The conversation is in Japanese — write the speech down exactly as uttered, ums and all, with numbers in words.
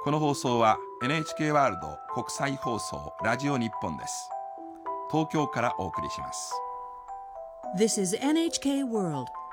この放送は エヌエイチケー ワールド国際放送ラジオ日本です。東京からお送りします。 This is エヌエイチケー World